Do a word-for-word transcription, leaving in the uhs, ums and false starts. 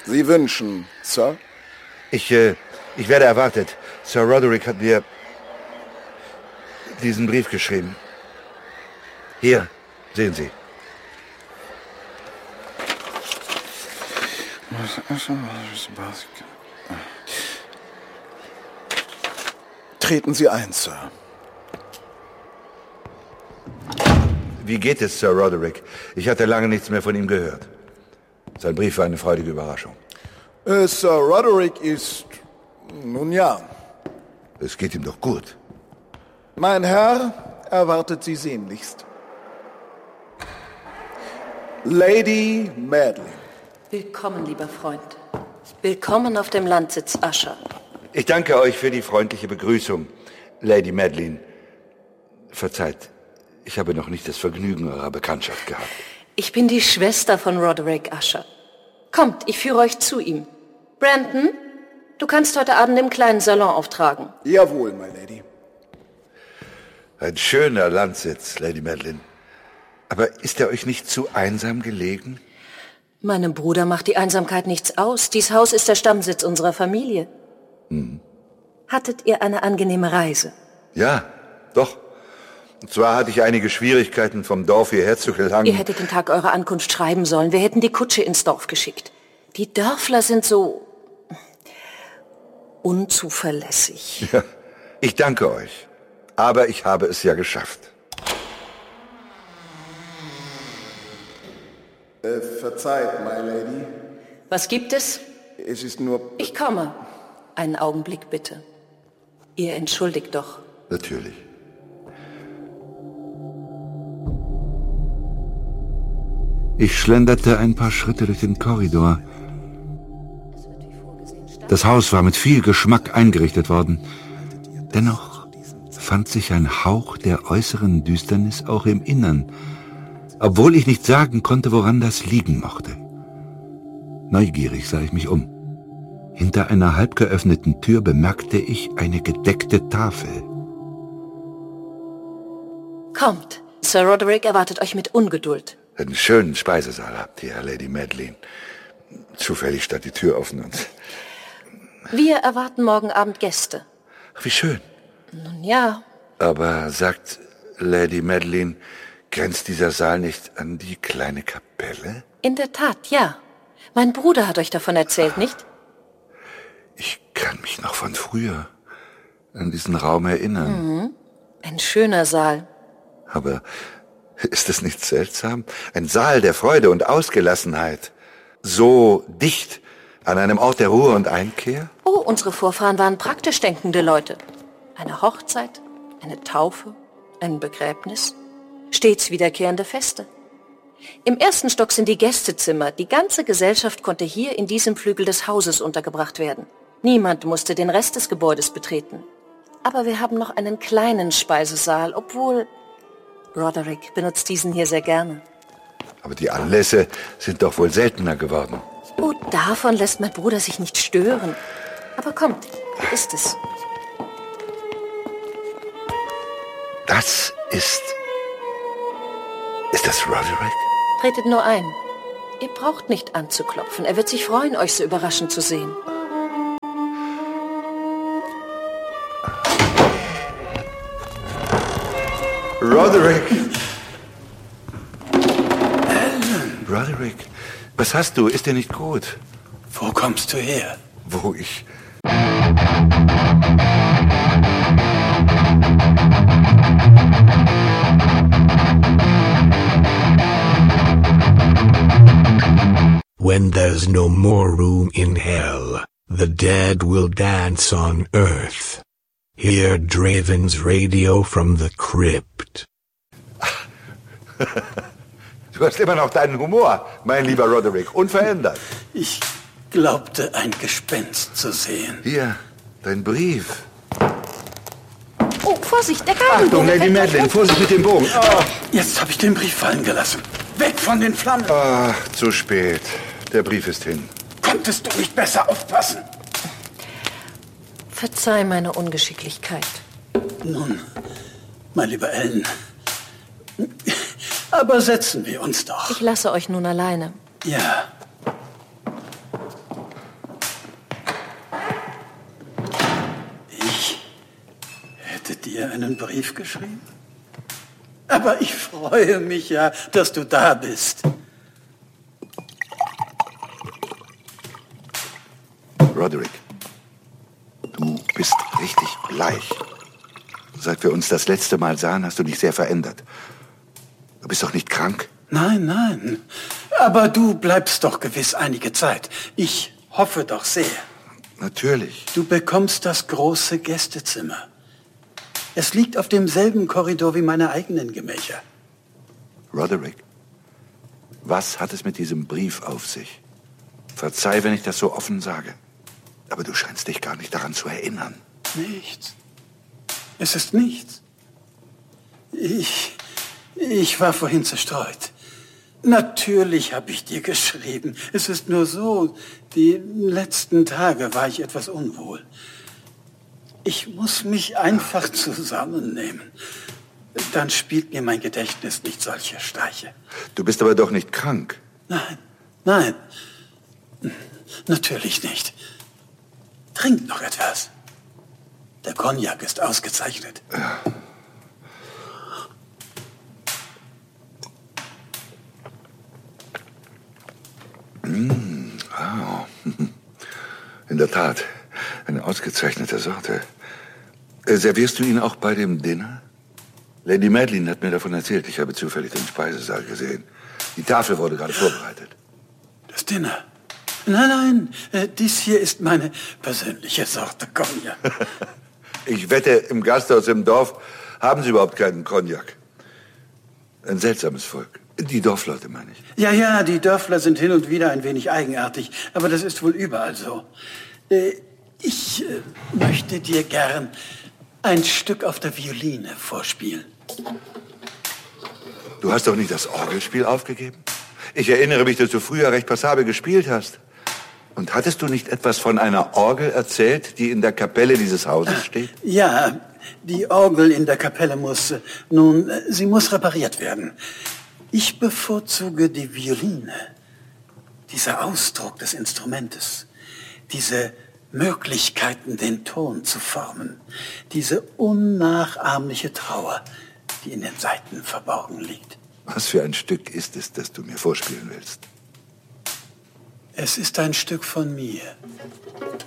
Sie wünschen, Sir? Ich, äh, ich werde erwartet. Sir Roderick hat mir diesen Brief geschrieben. Hier, sehen Sie. Treten Sie ein, Sir. Wie geht es, Sir Roderick? Ich hatte lange nichts mehr von ihm gehört. Sein Brief war eine freudige Überraschung. Äh, Sir Roderick ist... Nun ja. Es geht ihm doch gut. Mein Herr erwartet Sie sehnlichst. Lady Madeline. Willkommen, lieber Freund. Willkommen auf dem Landsitz Usher. Ich danke euch für die freundliche Begrüßung, Lady Madeline. Verzeiht, ich habe noch nicht das Vergnügen eurer Bekanntschaft gehabt. Ich bin die Schwester von Roderick Usher. Kommt, ich führe euch zu ihm. Brandon, du kannst heute Abend im kleinen Salon auftragen. Jawohl, my Lady. Ein schöner Landsitz, Lady Madeline. Aber ist er euch nicht zu einsam gelegen? Meinem Bruder macht die Einsamkeit nichts aus. Dies Haus ist der Stammsitz unserer Familie. Hm. Hattet ihr eine angenehme Reise? Ja, doch. Und zwar hatte ich einige Schwierigkeiten, vom Dorf hierher zu gelangen. Ihr hättet den Tag eurer Ankunft schreiben sollen. Wir hätten die Kutsche ins Dorf geschickt. Die Dörfler sind so unzuverlässig. Ja, ich danke euch. Aber ich habe es ja geschafft. Äh, verzeiht, my Lady. Was gibt es? Es ist nur... Ich komme. Einen Augenblick bitte. Ihr entschuldigt doch. Natürlich. Ich schlenderte ein paar Schritte durch den Korridor. Das Haus war mit viel Geschmack eingerichtet worden. Dennoch fand sich ein Hauch der äußeren Düsternis auch im Innern, obwohl ich nicht sagen konnte, woran das liegen mochte. Neugierig sah ich mich um. Hinter einer halb geöffneten Tür bemerkte ich eine gedeckte Tafel. Kommt, Sir Roderick erwartet euch mit Ungeduld. Einen schönen Speisesaal habt ihr, Lady Madeline. Zufällig stand die Tür offen und... Wir erwarten morgen Abend Gäste. Ach, wie schön. Nun ja. Aber sagt Lady Madeline, grenzt dieser Saal nicht an die kleine Kapelle? In der Tat, ja. Mein Bruder hat euch davon erzählt, nicht? Ich kann mich noch von früher an diesen Raum erinnern. Mhm. Ein schöner Saal. Aber ist es nicht seltsam? Ein Saal der Freude und Ausgelassenheit. So dicht an einem Ort der Ruhe und Einkehr? Oh, unsere Vorfahren waren praktisch denkende Leute. Eine Hochzeit, eine Taufe, ein Begräbnis. Stets wiederkehrende Feste. Im ersten Stock sind die Gästezimmer. Die ganze Gesellschaft konnte hier in diesem Flügel des Hauses untergebracht werden. Niemand musste den Rest des Gebäudes betreten. Aber wir haben noch einen kleinen Speisesaal, obwohl Roderick benutzt diesen hier sehr gerne. Aber die Anlässe sind doch wohl seltener geworden. Oh, davon lässt mein Bruder sich nicht stören. Aber kommt, hier ist es. Das ist... Ist das Roderick? Tretet nur ein. Ihr braucht nicht anzuklopfen. Er wird sich freuen, euch so überraschend zu sehen. Roderick! Alan! Roderick, was hast du? Ist dir nicht gut? Wo kommst du her? Wo ich... When there's no more room in hell, the dead will dance on earth. Hear Draven's radio from the crypt. Du hast immer noch deinen Humor, mein lieber Roderick, unverändert. Ich glaubte, ein Gespenst zu sehen. Hier, dein Brief. Oh, Vorsicht, der Galgenbogen. Achtung, Lady Madeline, Vorsicht mit dem Bogen. Oh. Jetzt habe ich den Brief fallen gelassen. Weg von den Flammen. Ach, zu spät. Der Brief ist hin. Konntest du nicht besser aufpassen? Verzeih meine Ungeschicklichkeit. Nun, mein lieber Alan, aber setzen wir uns doch. Ich lasse euch nun alleine. Ja. einen Brief geschrieben? Aber ich freue mich ja, dass du da bist. Roderick, du bist richtig bleich. Seit wir uns das letzte Mal sahen, hast du dich sehr verändert. Du bist doch nicht krank? Nein, nein. Aber du bleibst doch gewiss einige Zeit. Ich hoffe doch sehr. Natürlich. Du bekommst das große Gästezimmer. Es liegt auf demselben Korridor wie meine eigenen Gemächer. Roderick, was hat es mit diesem Brief auf sich? Verzeih, wenn ich das so offen sage. Aber du scheinst dich gar nicht daran zu erinnern. Nichts. Es ist nichts. Ich, ich war vorhin zerstreut. Natürlich habe ich dir geschrieben. Es ist nur so, die letzten Tage war ich etwas unwohl. Ich muss mich einfach zusammennehmen. Dann spielt mir mein Gedächtnis nicht solche Streiche. Du bist aber doch nicht krank. Nein, nein. Natürlich nicht. Trink noch etwas. Der Cognac ist ausgezeichnet. Ja. Mmh, ah. In der Tat, eine ausgezeichnete Sorte. Äh, servierst du ihn auch bei dem Dinner? Lady Madeline hat mir davon erzählt. Ich habe zufällig den Speisesaal gesehen. Die Tafel wurde gerade vorbereitet. Das Dinner? Nein, nein, äh, dies hier ist meine persönliche Sorte Cognac. Ich wette, im Gasthaus im Dorf haben sie überhaupt keinen Cognac. Ein seltsames Volk. Die Dorfleute, meine ich. Ja, ja, die Dörfler sind hin und wieder ein wenig eigenartig, aber das ist wohl überall so. Äh, ich äh, möchte dir gern ein Stück auf der Violine vorspielen. Du hast doch nicht das Orgelspiel aufgegeben? Ich erinnere mich, dass du früher recht passabel gespielt hast. Und hattest du nicht etwas von einer Orgel erzählt, die in der Kapelle dieses Hauses steht? Ja, die Orgel in der Kapelle muss, äh, nun, äh, sie muss repariert werden. Ich bevorzuge die Violine. Dieser Ausdruck des Instrumentes, diese Möglichkeiten, den Ton zu formen, diese unnachahmliche Trauer, die in den Saiten verborgen liegt. Was für ein Stück ist es, das du mir vorspielen willst? Es ist ein Stück von mir.